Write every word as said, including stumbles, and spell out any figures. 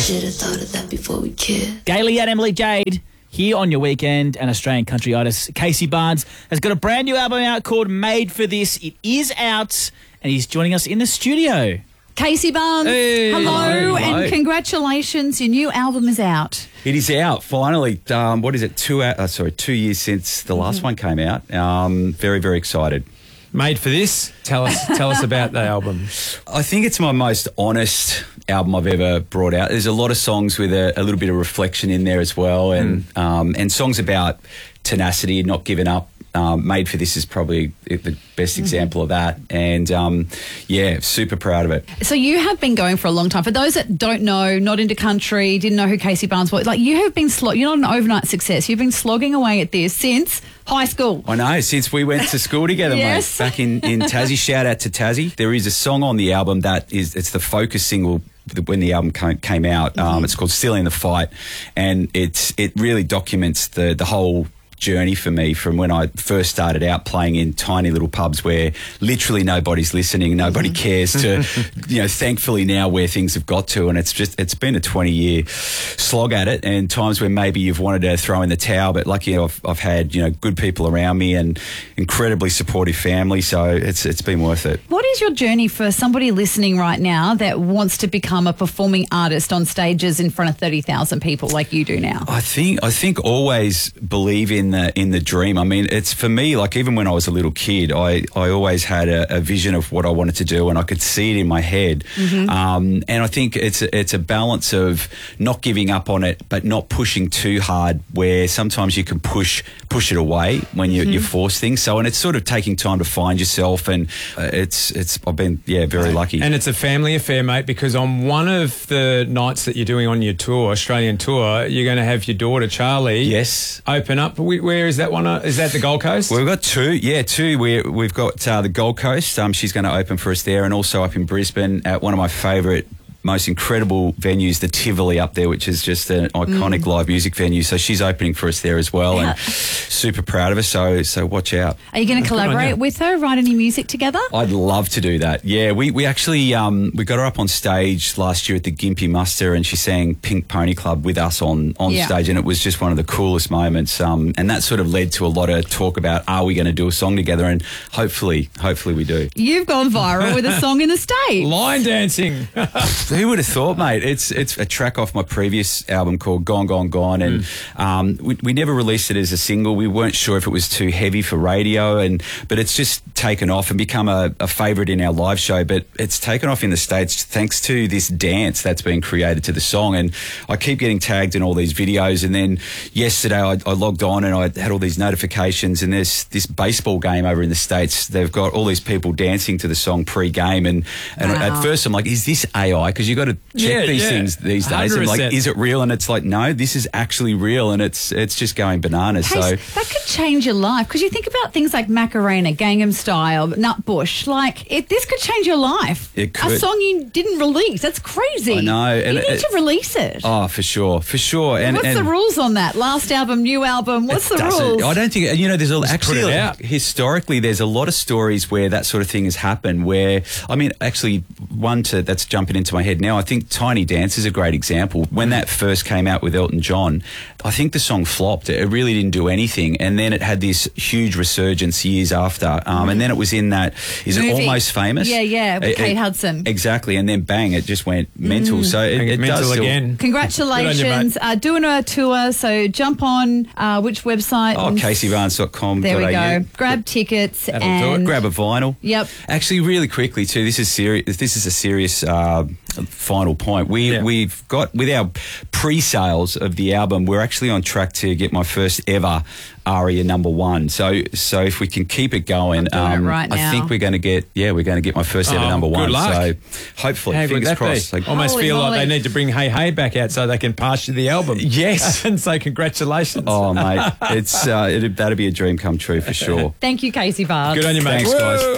should have thought of that before we kissed. Gaily and Emily Jade here on your weekend, and Australian country artist Casey Barnes has got a brand new album out called Made for This. It is out, and he's joining us in the studio. Casey Barnes, Hey. hello, Hello. and Hello. congratulations, your new album is out. It is out finally. Um, what is it? Two uh, sorry, two years since the last one came out. Um, very very excited. Made for This. Tell us, tell us about the album. I think it's my most honest album I've ever brought out. There's a lot of songs with a, a little bit of reflection in there as well, and mm. um, and songs about tenacity, not giving up. Um, Made for This is probably the best mm-hmm. example of that, and um, yeah, super proud of it. So you have been going for a long time. For those that don't know, not into country, didn't know who Casey Barnes was, like you have been, slog- you're not an overnight success. You've been slogging away at this since high school. I know, since we went to school together, Yes. mate, back in, in Tassie. Shout out to Tassie. There is a song on the album that is, it's the focus single when the album came out. Um, mm-hmm. It's called Still in the Fight, and it's it really documents the the whole journey for me from when I first started out playing in tiny little pubs where literally nobody's listening, nobody cares, to, you know, thankfully now where things have got to, and it's just, it's been a twenty year slog at it, and times where maybe you've wanted to throw in the towel, but lucky I've, I've had, you know, good people around me and incredibly supportive family, so it's it's been worth it. What is your journey for somebody listening right now that wants to become a performing artist on stages in front of thirty thousand people like you do now? I think I think always believe in the in the dream. I mean, it's for me, like even when I was a little kid, I, I always had a, a vision of what I wanted to do, and I could see it in my head. Mm-hmm. Um, and I think it's a, it's a balance of not giving up on it, but not pushing too hard, where sometimes you can push push it away when you, mm-hmm. you force things. So, and it's sort of taking time to find yourself, and uh, it's it's I've been yeah very lucky. And it's a family affair, mate, because on one of the nights that you're doing on your tour, Australian tour, you're going to have your daughter Charlie. Yes. Open up. Where is that one? Is that the Gold Coast? Well, we've got two. Yeah, two. We we've got uh, the Gold Coast. Um, she's going to open for us there, and also up in Brisbane at one of my favourite, most incredible venues, the Tivoli up there, which is just an iconic mm. live music venue. So she's opening for us there as well, yeah. and super proud of her. So so watch out. Are you going to collaborate with her, write any music together? I'd love to do that. Yeah, we we actually um, we got her up on stage last year at the Gympie Muster, and she sang Pink Pony Club with us on on yeah. stage, and it was just one of the coolest moments. Um, and that sort of led to a lot of talk about, are we going to do a song together? And hopefully, hopefully we do. You've gone viral with a song in the States. Line dancing. Who would have thought, mate? It's it's a track off my previous album called Gone, Gone, Gone, and mm. um, we, we never released it as a single. We weren't sure if it was too heavy for radio, and but it's just taken off and become a, a favourite in our live show. But it's taken off in the States thanks to this dance that's been created to the song, and I keep getting tagged in all these videos. And then yesterday I, I logged on and I had all these notifications, and there's this baseball game over in the States. They've got all these people dancing to the song pre-game, and, and wow. at first I'm like, is this A I? Because you got to check yeah, these yeah. things these days. one hundred percent. And like, is it real? And it's like, no, this is actually real, and it's it's just going bananas. Hey, so that could change your life, because you think about things like Macarena, Gangnam Style, Nutbush. Like it, this could change your life. It could. A song you didn't release. That's crazy. I know. You And need it, to release it. Oh, for sure, for sure. And what's and the rules on that? Last album, new album. What's the doesn't- rules? I don't think, you know, there's a, actually, put it out. historically, there's a lot of stories where that sort of thing has happened where, I mean, actually, one to, that's jumping into my head now, I think Tiny Dance is a great example. When that first came out with Elton John, I think the song flopped. It really didn't do anything. And then it had this huge resurgence years after. Um, and then it was in that, is Movie. it Almost Famous? Yeah, yeah, with It- Kate it- Hudson. Exactly. And then bang, it just went mental. So it, it Mental does still, again. Congratulations. Good on you, mate. uh, doing a tour, so jump on uh, which website? Oh, and- casey barnes dot com. There we go. Grab tickets That'll do it. and Grab a vinyl. Yep. Actually, really quickly too. This is serious. This is a serious uh, final point. We Yeah. we've got with our pre-sales of the album. We're actually on track to get my first ever ARIA number one. So so if we can keep it going, I'm doing it right I now. think we're going to get yeah we're going to get my first ever Oh, number good one. luck. So hopefully, How good fingers that crossed. be? Like, Almost Holy feel moly. like they need to bring Hey Hey back out so they can pass you the album. Yes. And say congratulations. oh mate, it's uh, it'd, that'd be a dream come true for sure. Thank you, Casey Barnes. Good on you, mate. Thanks, guys.